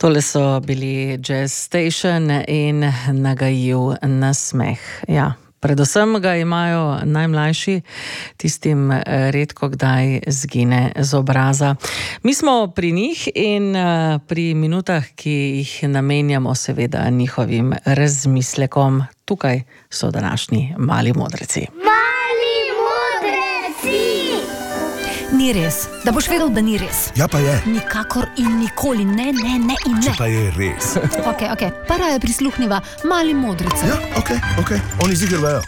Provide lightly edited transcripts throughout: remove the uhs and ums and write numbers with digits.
Tole so bili Jazz Station in Nagajiv nasmeh. Ja, predvsem ga imajo najmlajši, tistim redko kdaj zgine z obraza. Mi smo pri njih in pri minutah, ki jih namenjamo seveda njihovim razmislekom. Tukaj so današnji mali modreci. Mali modreci! Ni res, da boš vedel, da ni res. Ja, pa je. Nikakor in nikoli, ne in ne. Če pa je res. Ok, para je prisluhniva mali modrici. Ja, ok, oni ziger vejo.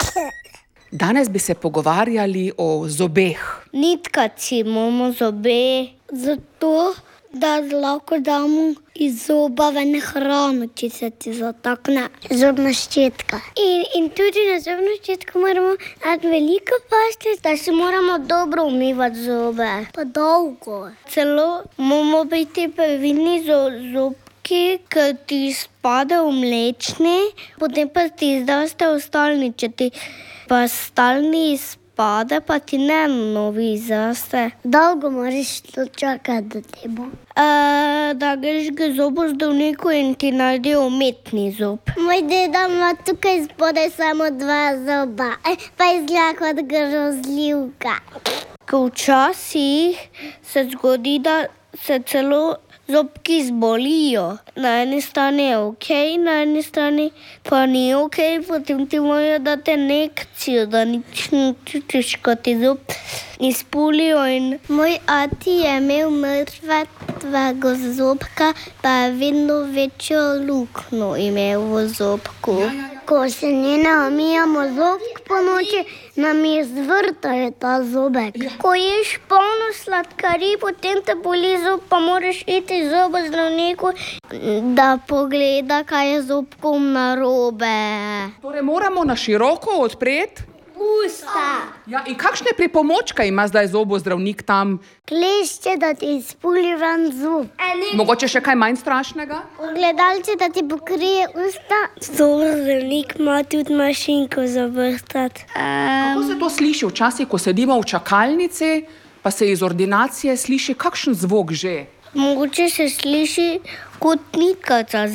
Danes bi se pogovarjali o zobeh. Nitkaci imamo zobe zato, da lahko damo iz zoba ven hrano, če se ti zatakne zobna ščetka. In tudi na zobno ščetko moramo dati veliko paste, da si moramo dobro umivati zobe. Pa dolgo. Celo moramo biti previdni zobki, ker ti spade v mlečni, potem pa ti izdaste v stalni. Če ti pa stalni izpade, pa ti ne novi izdaste. Dolgo moraš to čakati, da te bo. Da greš k zobozdravniku in ti naredi umetni zob. Moj deda ima tukaj spodaj samo 2 zoba, pa izgleda kot grozljivka. Ko včasih se zgodi, da se celo zobki zbolijo. Na eni strani je ok, na eni strani pa ni ok, potem ti morajo dati injekcijo, da nič ne čutiš, ko ti zob izpulijo. In moj ati je imel mrtvega zobka, pa je vedno večjo luknjo imel v zobku. Ko se ne umijamo zobk po noči, nam je zvrtajo ta zobek. Ko ješ polno sladkarij, potem te boli zob, pa moraš iti zobozdravniku, da pogleda, kaj je zobkom narobe. Torej moramo na široko odpreti Usta. Ja, in kakšne pripomočke ima zdaj zobozdravnik tam? Klešče, da ti izpuli ven zob. Mogoče še kaj manj strašnega? Ogledalce, da ti pokrije usta. Zobozdravnik ima tudi mašinko za vrtati. Kako se to sliši včasih, ko sedimo v čakalnici, pa se iz ordinacije sliši kakšen zvok že? Mogoče se sliši kot nitkaca.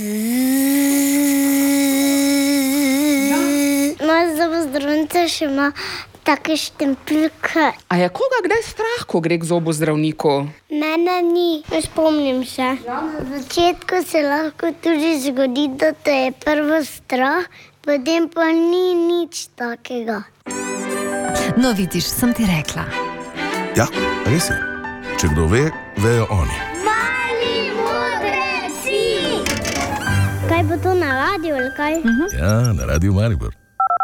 Moja zobozdravnica še ima take štempljke. A je koga kdaj strah, ko gre k zobozdravniku? Mene ni, ne spomnim se. Na začetku se lahko tudi zgodi, da te je prvo strah, potem pa ni nič takega. No, vidiš, sem ti rekla. Ja, res je. Če kdo ve, vejo oni. Mali modreci! Kaj bo to na radiju ali kaj? Ja, na Radiu Maribor.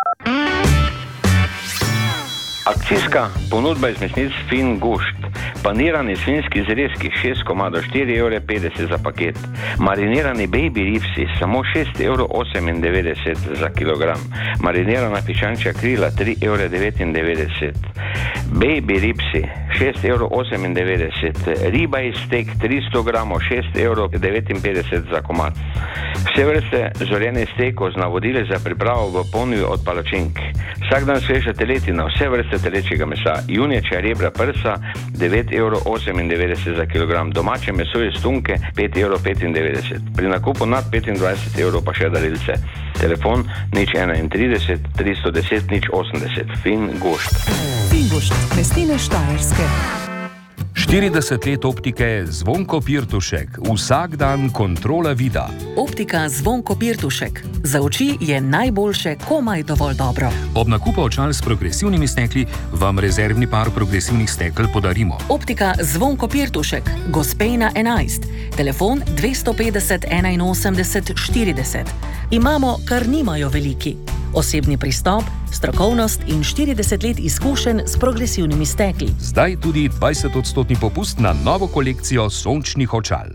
Akcijska ponudba iz mesnic Fin Gušt. Panirani svinjski zrezki 6 komadov, 4,50 € za paket. Marinirani baby ribsi samo 6,98 € za kilogram. Marinirana piščančja krila 3,99 €. Baby ribsi 6,98 €. Riba iz stek 300 gramov, 6,59 € za komad. Vse vrste zorjenih stekov z navodili za pripravo v ponvi od palačink. Vsak dan sveža teletina, vse vrste telečjega mesa, junječja, rebra, prsa 9,98 € za kilogram, domače meso iz tunke 5,95 €. Pri nakupu nad 25 € pa še darilce. Telefon 031 310 080. Fin Gušt. Fin Gušt, mesnine Štajerske. 40 let optike Zvonko Pirtušek. Vsak dan kontrola vida. Optika Zvonko Pirtušek. Za oči je najboljše komaj dovolj dobro. Ob nakupu očal s progresivnimi stekli vam rezervni par progresivnih stekel podarimo. Optika Zvonko Pirtušek, Gospejna 11, telefon 250 81 40. Imamo, kar nimajo veliki. Osebni pristop, strokovnost in 40 let izkušenj s progresivnimi stekli. Zdaj tudi 20% popust na novo kolekcijo sončnih očal.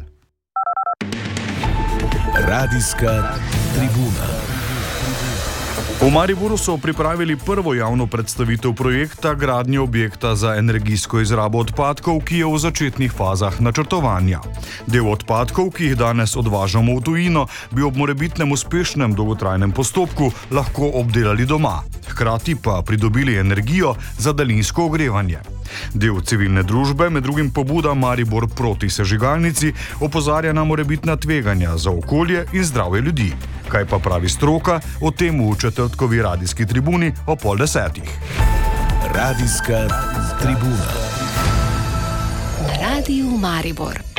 Radijska tribuna. V Mariboru so pripravili prvo javno predstavitev projekta gradnje objekta za energijsko izrabo odpadkov, ki je v začetnih fazah načrtovanja. Del odpadkov, ki jih danes odvažamo v tujino, bi ob morebitnem uspešnem dolgotrajnem postopku lahko obdelali doma. hkrati pa pridobili energijo za daljinsko ogrevanje. Del civilne družbe, med drugim pobuda Maribor proti sežigalnici, opozarja na morebitna tveganja za okolje in zdravje ljudi. Kaj pa pravi stroka, o tem v četrtkovi radijski tribuni o 9:30. Radijska tribuna. Na Radiju Maribor.